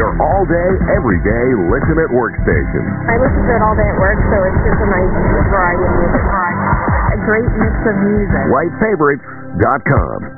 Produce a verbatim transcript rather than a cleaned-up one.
your all-day, everyday listen-at-work station. I listen to it all day at work, so it's just a nice variety of music. A great mix of music. white favorites dot com.